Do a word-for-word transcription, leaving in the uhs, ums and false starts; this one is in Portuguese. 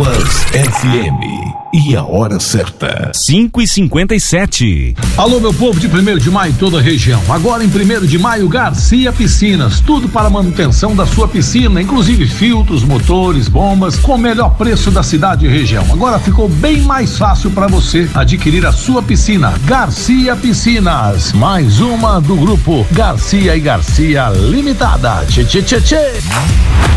Plus F M. E a hora certa. cinco e cinquenta e sete. Alô, meu povo de primeiro de maio, toda a região. Agora em primeiro de maio, Garcia Piscinas. Tudo para a manutenção da sua piscina, inclusive filtros, motores, bombas, com o melhor preço da cidade e região. Agora ficou bem mais fácil para você adquirir a sua piscina. Garcia Piscinas. Mais uma do grupo Garcia e Garcia Limitada. Tchê, tchê, tchê, tchê.